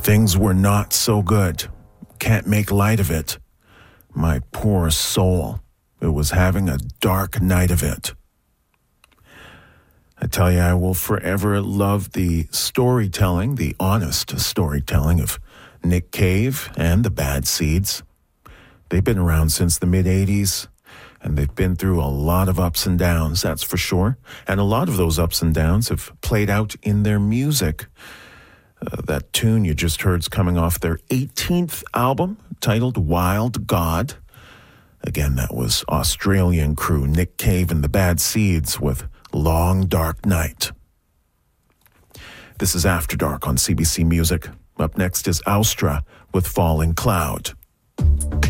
Things were not so good. Can't make light of it. My poor soul. It was having a dark night of it. I tell you, I will forever love the storytelling, the honest storytelling of Nick Cave and the Bad Seeds. They've been around since the mid-'80s, and they've been through a lot of ups and downs, that's for sure. And a lot of those ups and downs have played out in their music. That tune you just heard is coming off their 18th album, titled Wild God. Again, that was Australian crew Nick Cave and the Bad Seeds with Long Dark Night. This is After Dark on CBC Music. Up next is Austra with Falling Cloud.